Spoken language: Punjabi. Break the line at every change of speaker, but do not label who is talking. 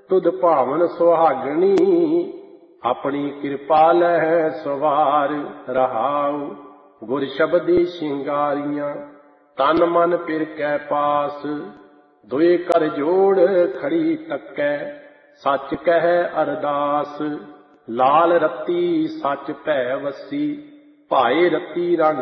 ਤੁਧ ਭਾਵਨ ਸੁਹਾਗਣੀ, ਆਪਣੀ ਕਿਰਪਾ ਲਹਿ ਸਵਾਰ ਰਹਾਉ। ਗੁਰ ਸ਼ਬਦੀ ਸ਼ਿੰਗਾਰੀਆਂ, ਤਨ ਮਨ ਪਿਰ ਕੈ ਪਾਸ। ਦੁਇ ਕਰ ਜੋੜ ਖੜੀ ਤੱਕੈ, ਸੱਚ ਕਹਿ ਅਰਦਾਸ। ਲਾਲ ਰੱਤੀ ਸੱਚ ਭੈ ਵਸੀ, ਭਾਏ ਰੱਤੀ ਰੰਗ